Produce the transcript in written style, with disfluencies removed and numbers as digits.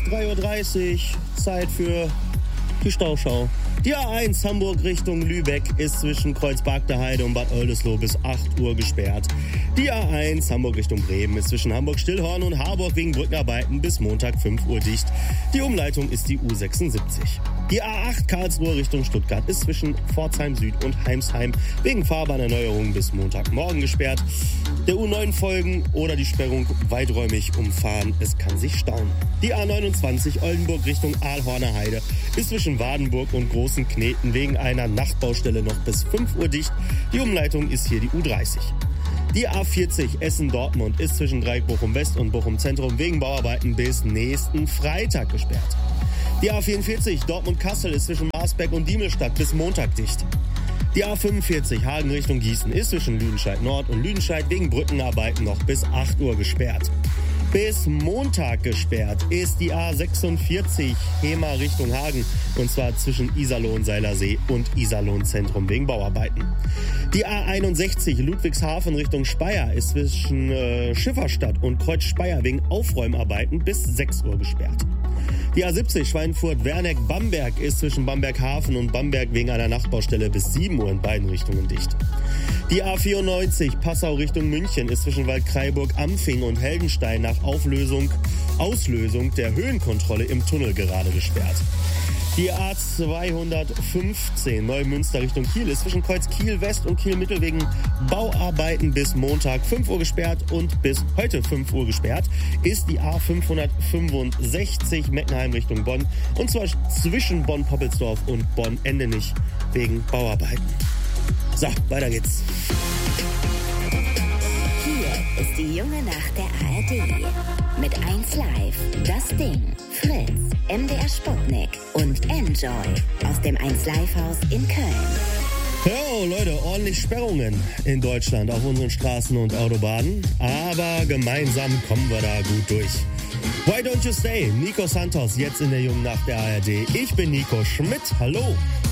3:30 Uhr, Zeit für die Stauschau. Die A1 Hamburg Richtung Lübeck ist zwischen Kreuzberg-der-Heide und Bad Oldesloe bis 8 Uhr gesperrt. Die A1 Hamburg Richtung Bremen ist zwischen Hamburg-Stillhorn und Harburg wegen Brückenarbeiten bis Montag 5 Uhr dicht. Die Umleitung ist die U76. Die A8 Karlsruhe Richtung Stuttgart ist zwischen Pforzheim Süd und Heimsheim wegen Fahrbahnerneuerung bis Montagmorgen gesperrt. Der U9 folgen oder die Sperrung weiträumig umfahren. Es kann sich stauen. Die A29 Oldenburg Richtung Aalhorner Heide ist zwischen Wadenburg und Großen Kneten wegen einer Nachtbaustelle noch bis 5 Uhr dicht. Die Umleitung ist hier die U30. Die A40 Essen-Dortmund ist zwischen Dreieck Bochum-West und Bochum-Zentrum wegen Bauarbeiten bis nächsten Freitag gesperrt. Die A44 Dortmund-Kassel ist zwischen Marsberg und Diemelstadt bis Montag dicht. Die A45 Hagen Richtung Gießen ist zwischen Lüdenscheid Nord und Lüdenscheid wegen Brückenarbeiten noch bis 8 Uhr gesperrt. Bis Montag gesperrt ist die A46 Hema Richtung Hagen und zwar zwischen Iserlohn-Seilersee und Iserlohn-Zentrum wegen Bauarbeiten. Die A61 Ludwigshafen Richtung Speyer ist zwischen Schifferstadt und Kreuz Speyer wegen Aufräumarbeiten bis 6 Uhr gesperrt. Die A70 Schweinfurt-Werneck-Bamberg ist zwischen Bamberg-Hafen und Bamberg wegen einer Nachtbaustelle bis 7 Uhr in beiden Richtungen dicht. Die A94 Passau Richtung München ist zwischen Waldkraiburg-Ampfing und Heldenstein nach Auslösung der Höhenkontrolle im Tunnel gerade gesperrt. Die A215 Neumünster Richtung Kiel ist zwischen Kreuz Kiel West und Kiel Mittel wegen Bauarbeiten bis Montag 5 Uhr gesperrt und bis heute 5 Uhr gesperrt ist die A565 Meckenheim Richtung Bonn und zwar zwischen Bonn-Poppelsdorf und Bonn-Endenich wegen Bauarbeiten. So, weiter geht's. Hier ist die junge Nacht der ARD. Mit 1 Live, Das Ding, Fritz, MDR Sputnik und Enjoy aus dem 1 Live Haus in Köln. Jo, Leute, ordentlich Sperrungen in Deutschland auf unseren Straßen und Autobahnen. Aber gemeinsam kommen wir da gut durch. Why Don't You Stay? Nico Santos, jetzt in der jungen Nacht der ARD. Ich bin Nico Schmidt. Hallo.